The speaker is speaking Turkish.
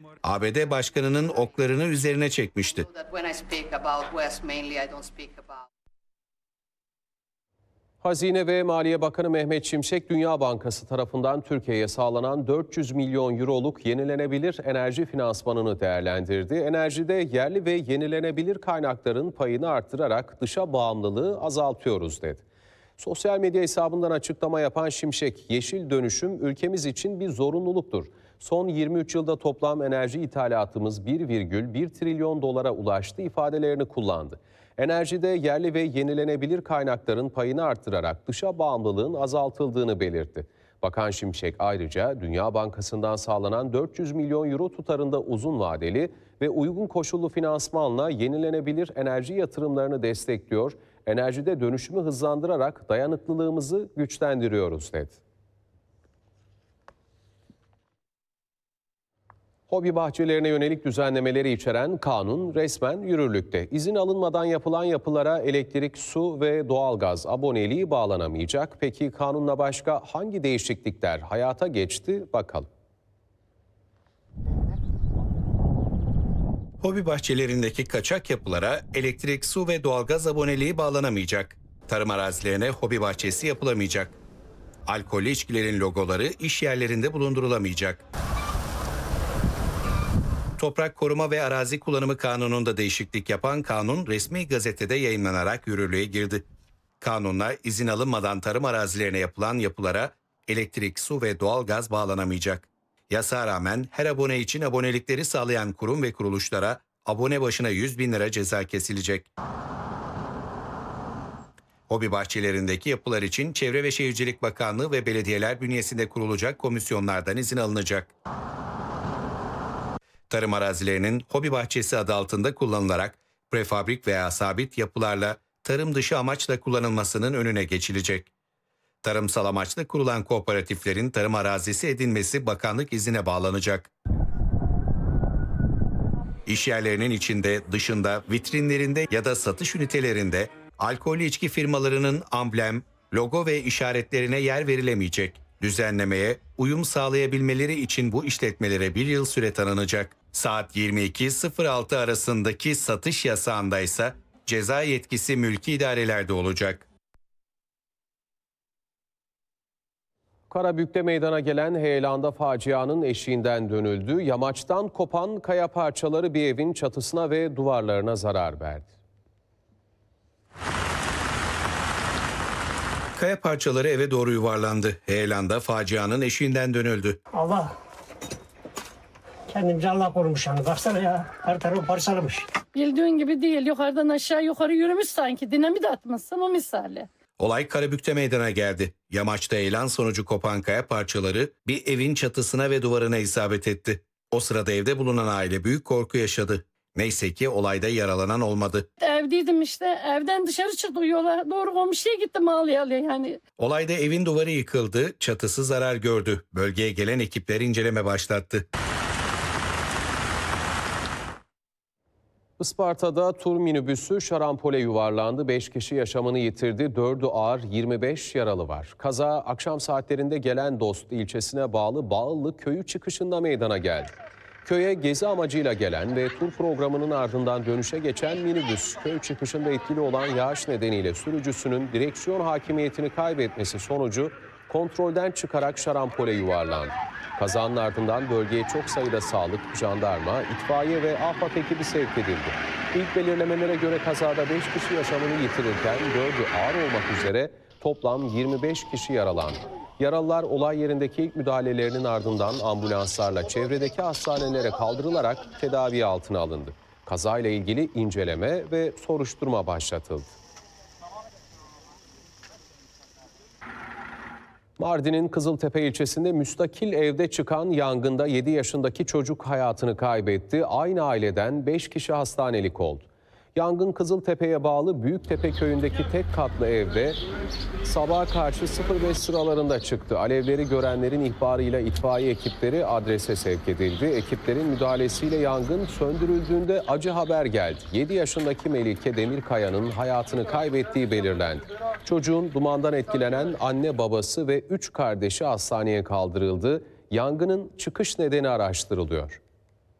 ABD Başkanı'nın oklarını üzerine çekmişti. Hazine ve Maliye Bakanı Mehmet Şimşek, Dünya Bankası tarafından Türkiye'ye sağlanan 400 milyon euroluk yenilenebilir enerji finansmanını değerlendirdi. Enerjide yerli ve yenilenebilir kaynakların payını arttırarak dışa bağımlılığı azaltıyoruz dedi. Sosyal medya hesabından açıklama yapan Şimşek, yeşil dönüşüm ülkemiz için bir zorunluluktur. Son 23 yılda toplam enerji ithalatımız 1,1 trilyon dolara ulaştı ifadelerini kullandı. Enerjide yerli ve yenilenebilir kaynakların payını arttırarak dışa bağımlılığın azaltıldığını belirtti. Bakan Şimşek ayrıca Dünya Bankası'ndan sağlanan 400 milyon euro tutarında uzun vadeli ve uygun koşullu finansmanla yenilenebilir enerji yatırımlarını destekliyor, enerjide dönüşümü hızlandırarak dayanıklılığımızı güçlendiriyoruz dedi. Hobi bahçelerine yönelik düzenlemeleri içeren kanun resmen yürürlükte. İzin alınmadan yapılan yapılara elektrik, su ve doğalgaz aboneliği bağlanamayacak. Peki kanunla başka hangi değişiklikler hayata geçti? Bakalım. Hobi bahçelerindeki kaçak yapılara elektrik, su ve doğalgaz aboneliği bağlanamayacak. Tarım arazilerine hobi bahçesi yapılamayacak. Alkollü içkilerin logoları iş yerlerinde bulundurulamayacak. Toprak Koruma ve Arazi Kullanımı Kanunu'nda değişiklik yapan kanun resmi gazetede yayınlanarak yürürlüğe girdi. Kanunla izin alınmadan tarım arazilerine yapılan yapılara elektrik, su ve doğalgaz bağlanamayacak. Yasağa rağmen her abone için abonelikleri sağlayan kurum ve kuruluşlara abone başına 100 bin lira ceza kesilecek. Hobi bahçelerindeki yapılar için Çevre ve Şehircilik Bakanlığı ve belediyeler bünyesinde kurulacak komisyonlardan izin alınacak. Tarım arazilerinin hobi bahçesi adı altında kullanılarak prefabrik veya sabit yapılarla tarım dışı amaçla kullanılmasının önüne geçilecek. Tarımsal amaçlı kurulan kooperatiflerin tarım arazisi edinmesi bakanlık izine bağlanacak. İş yerlerinin içinde, dışında, vitrinlerinde ya da satış ünitelerinde alkollü içki firmalarının amblem, logo ve işaretlerine yer verilemeyecek. Düzenlemeye uyum sağlayabilmeleri için bu işletmelere 1 yıl süre tanınacak. Saat 22.06 arasındaki satış yasağında ise ceza yetkisi mülki idarelerde olacak. Karabük'te meydana gelen heyelanda facianın eşiğinden dönüldü. Yamaçtan kopan kaya parçaları bir evin çatısına ve duvarlarına zarar verdi. Kaya parçaları eve doğru yuvarlandı. Heyelanda facianın eşiğinden dönüldü. Allah. Kendimce Allah korumuş yani. Baksana ya. Her tarafı parçalamış. Bildiğin gibi değil. Yukarıdan aşağı yukarı yürümüş sanki. Dinamit atmışsın o misali. Olay Karabük'te meydana geldi. Yamaçta heyelan sonucu kopan kaya parçaları bir evin çatısına ve duvarına isabet etti. O sırada evde bulunan aile büyük korku yaşadı. Neyse ki olayda yaralanan olmadı. Evdeydim işte. Evden dışarı çıktı yola. Doğru komşuya gittim ağlayalı yani. Olayda evin duvarı yıkıldı, çatısı zarar gördü. Bölgeye gelen ekipler inceleme başlattı. Isparta'da tur minibüsü şarampole yuvarlandı. 5 kişi yaşamını yitirdi. 4'ü ağır, 25 yaralı var. Kaza akşam saatlerinde Gelendost ilçesine bağlı Bağıllı köyü çıkışında meydana geldi. Köye gezi amacıyla gelen ve tur programının ardından dönüşe geçen minibüs, köy çıkışında etkili olan yağış nedeniyle sürücüsünün direksiyon hakimiyetini kaybetmesi sonucu kontrolden çıkarak şarampole yuvarlandı. Kazanın ardından bölgeye çok sayıda sağlık, jandarma, itfaiye ve AFAD ekibi sevk edildi. İlk belirlemelere göre kazada 5 kişi yaşamını yitirirken 4'ü ağır olmak üzere toplam 25 kişi yaralandı. Yaralılar olay yerindeki ilk müdahalelerinin ardından ambulanslarla çevredeki hastanelere kaldırılarak tedavi altına alındı. Kazayla ilgili inceleme ve soruşturma başlatıldı. Mardin'in Kızıltepe ilçesinde müstakil evde çıkan yangında 7 yaşındaki çocuk hayatını kaybetti. Aynı aileden 5 kişi hastanelik oldu. Yangın Kızıltepe'ye bağlı Büyüktepe köyündeki tek katlı evde sabaha karşı 05 sıralarında çıktı. Alevleri görenlerin ihbarıyla itfaiye ekipleri adrese sevk edildi. Ekiplerin müdahalesiyle yangın söndürüldüğünde acı haber geldi. 7 yaşındaki Melike Demirkaya'nın hayatını kaybettiği belirlendi. Çocuğun dumandan etkilenen anne babası ve 3 kardeşi hastaneye kaldırıldı. Yangının çıkış nedeni araştırılıyor.